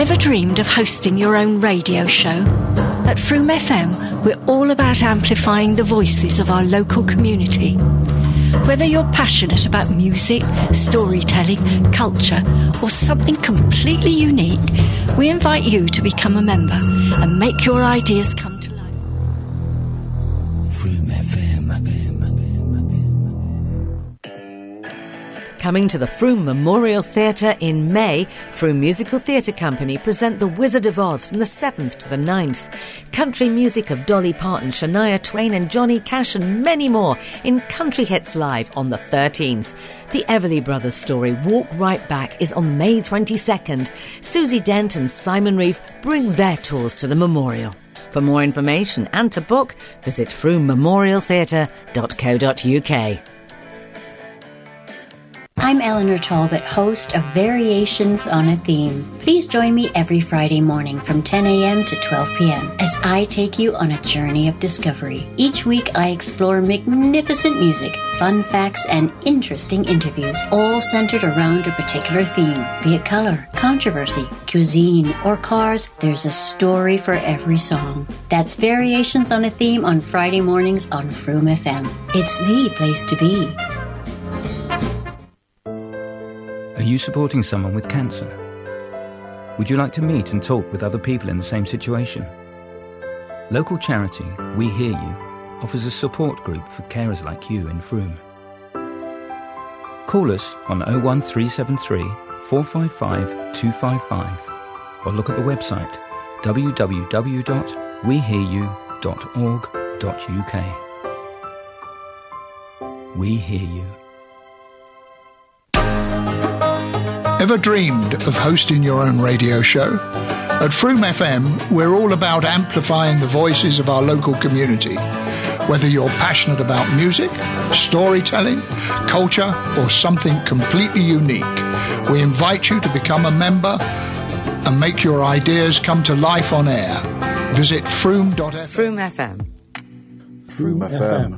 Ever dreamed of hosting your own radio show? At Froome FM, we're all about amplifying the voices of our local community. Whether you're passionate about music, storytelling, culture, or something completely unique, we invite you to become a member and make your ideas come to life. Froome FM. Coming to the Froome Memorial Theatre in May, Froome Musical Theatre Company present The Wizard of Oz from the 7th to the 9th. Country music of Dolly Parton, Shania Twain and Johnny Cash and many more in Country Hits Live on the 13th. The Everly Brothers story, Walk Right Back, is on May 22nd. Susie Dent and Simon Reeve bring their tours to the memorial. For more information and to book, visit FroomeMemorialTheatre.co.uk. I'm Eleanor Talbot, host of Variations on a Theme. Please join me every Friday morning from 10 a.m. to 12 p.m. as I take you on a journey of discovery. Each week I explore magnificent music, fun facts, and interesting interviews, all centered around a particular theme. Be it color, controversy, cuisine, or cars, there's a story for every song. That's Variations on a Theme on Friday mornings on Froome FM. It's the place to be. Are you supporting someone with cancer? Would you like to meet and talk with other people in the same situation? Local charity We Hear You offers a support group for carers like you in Froome. Call us on 01373 455 255 or look at the website www.wehearyou.org.uk. We Hear You. Ever dreamed of hosting your own radio show? At Froome FM, we're all about amplifying the voices of our local community. Whether you're passionate about music, storytelling, culture, or something completely unique, we invite you to become a member and make your ideas come to life on air. Visit Froome.fm. Froome FM. Froome FM.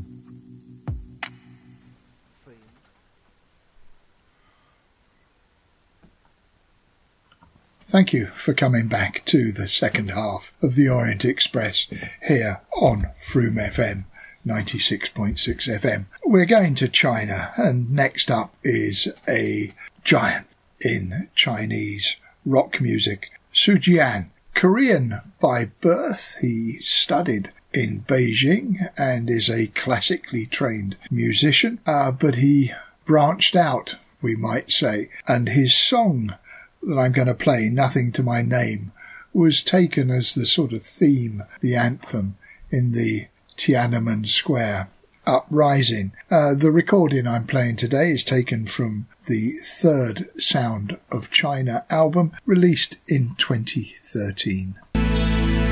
Thank you for coming back to the second half of the Orient Express here on Froome FM 96.6 FM. We're going to China, and next up is a giant in Chinese rock music, Su Jian. Korean by birth, he studied in Beijing and is a classically trained musician, but he branched out, we might say, and his song that I'm going to play, Nothing to My Name, was taken as the sort of theme, the anthem in the Tiananmen Square uprising. The recording I'm playing today is taken from the third Sound of China album, released in 2013.